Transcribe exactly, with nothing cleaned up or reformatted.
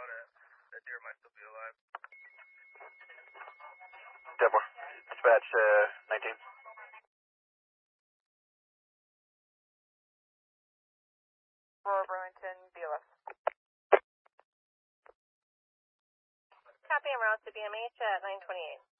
That deer might still be alive. Deborah, dispatch uh, nineteen. Aurora Burlington, B L S. Copy, en route to B M H at nine twenty-eight.